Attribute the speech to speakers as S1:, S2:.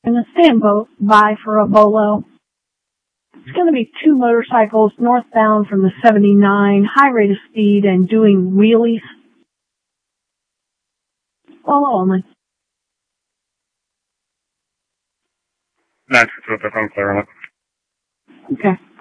S1: And a stand by for a bolo. It's going to be 2 motorcycles northbound from the 79, high rate of speed and doing wheelies. Bolo only.
S2: 962, I'm clear on it.
S1: Okay.